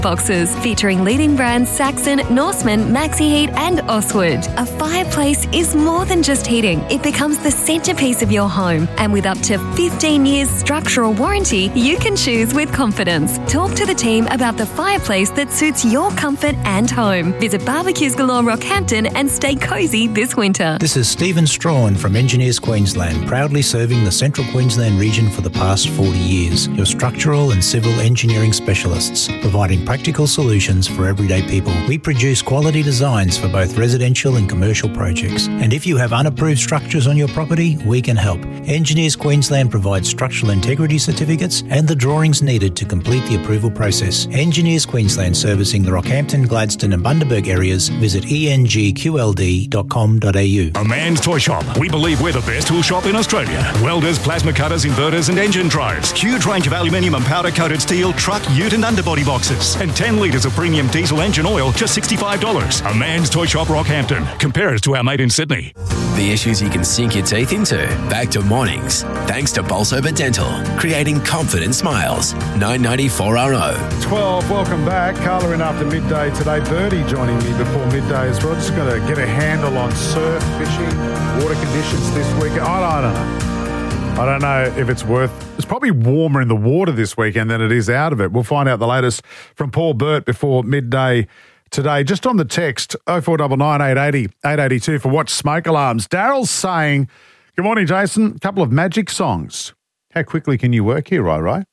Boxes featuring leading brands Saxon, Norseman, Maxi Heat and Oswood. A fireplace is more than just heating. It becomes the centrepiece of your home. And with up to 15 years structural warranty, you can choose with confidence. Talk to the team about the fireplace that suits your comfort and home. Visit Barbecues Galore Rockhampton and stay cosy this winter. This is Stephen Strawn from Engineers Queensland, proudly serving the Central Queensland region for the past 40 years. Your structural and civil engineering specialists, providing practical solutions for everyday people. We produce quality designs for both residential and commercial projects. And if you have unapproved structures on your property, we can help. Engineers Queensland provides structural integrity certificates and the drawings needed to complete the approval process. Engineers Queensland, servicing the Rockhampton, Gladstone and Bundaberg areas. Visit engqld.com.au. A Man's Toy Shop. We believe we're the best tool shop in Australia. Welders, plasma cutters, inverters and engine drives. Huge range of aluminium and powder-coated steel, truck, ute and underbody boxes. And 10 litres of premium diesel engine oil, just $65. A Man's Toy Shop, Rockhampton. Compare us to our mate in Sydney. The issues you can sink your teeth into. Back to mornings. Thanks to Bolsover Dental. Creating confident smiles. 994RO. 12, welcome back. Carla in after midday today. Birdie joining me before midday as well. Just going to get a handle on surf, fishing, water conditions this week. I don't know. I don't know if it's probably warmer in the water this weekend than it is out of it. We'll find out the latest from Paul Burt before midday today. Just on the text, 0499 880 882 for Watch Smoke Alarms. Daryl's saying, good morning, Jason. A couple of magic songs. How quickly can you work here, right?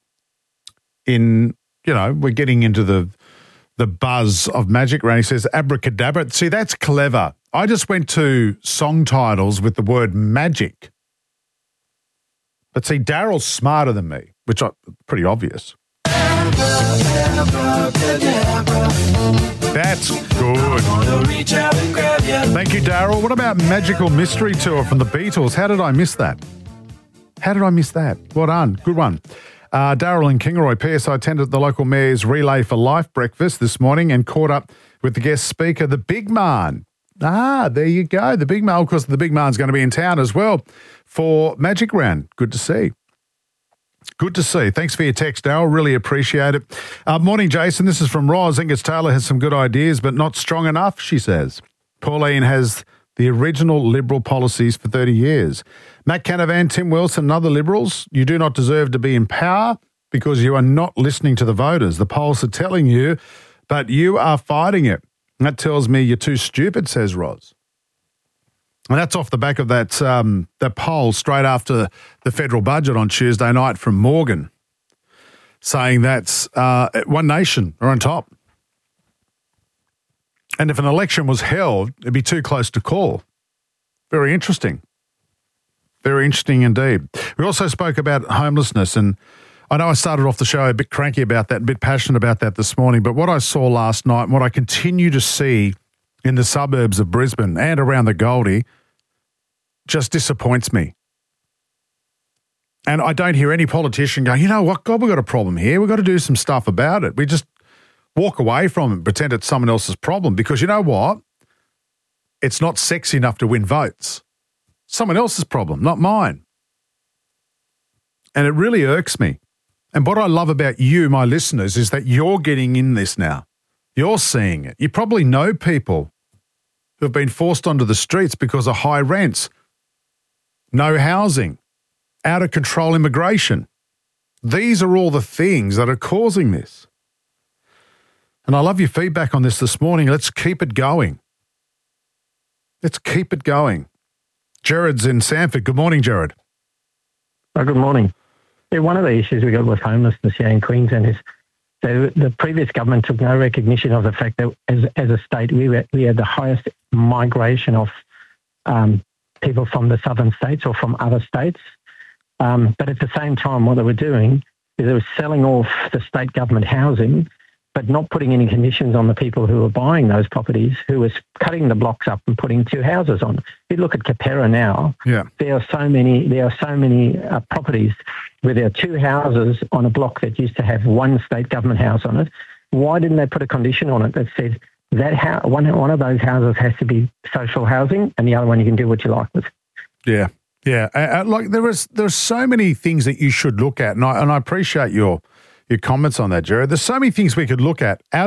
We're getting into the buzz of magic round. He says, abracadabra. See, that's clever. I just went to song titles with the word magic. But see, Daryl's smarter than me, which is pretty obvious. That's good. Thank you, Daryl. What about Magical Mystery Tour from the Beatles? How did I miss that? Well done. Good one. Daryl in Kingaroy. P.S. I attended the local mayor's Relay for Life breakfast this morning and caught up with the guest speaker, the Big Man. There you go. The Big Man. Of course, the Big Man's going to be in town as well for Magic Round. Good to see. Thanks for your text, Daryl. Really appreciate it. Morning, Jason. This is from Roz. Angus Taylor has some good ideas, but not strong enough, she says. Pauline has the original Liberal policies for 30 years. Matt Canavan, Tim Wilson and other Liberals, you do not deserve to be in power because you are not listening to the voters. The polls are telling you, but you are fighting it. That tells me you're too stupid, says Roz. And that's off the back of that poll straight after the federal budget on Tuesday night from Morgan, saying that's One Nation are on top. And if an election was held, it'd be too close to call. Very interesting. Very interesting indeed. We also spoke about homelessness, and I know I started off the show a bit cranky about that, a bit passionate about that this morning, but what I saw last night and what I continue to see in the suburbs of Brisbane and around the Goldie just disappoints me. And I don't hear any politician going, you know what, God, we've got a problem here. We've got to do some stuff about it. We just walk away from it and pretend it's someone else's problem because you know what? It's not sexy enough to win votes. Someone else's problem, not mine. And it really irks me. And what I love about you, my listeners, is that you're getting in this now. You're seeing it. You probably know people who have been forced onto the streets because of high rents, no housing, out of control immigration. These are all the things that are causing this. And I love your feedback on this morning. Let's keep it going. Jared's in Sanford. Good morning, Jared. Good morning. Yeah, one of the issues we got with homelessness here in Queensland is the previous government took no recognition of the fact that as a state we had the highest migration of people from the southern states or from other states. But at the same time, what they were doing is they were selling off the state government housing, but not putting any conditions on the people who were buying those properties, who was cutting the blocks up and putting two houses on. If you look at Capera now, there are so many properties where there are two houses on a block that used to have one state government house on it. Why didn't they put a condition on it that said that one of those houses has to be social housing and the other one you can do what you like with? Yeah. Like there's so many things that you should look at, and I appreciate your your comments on that, Jared. There's so many things we could look at.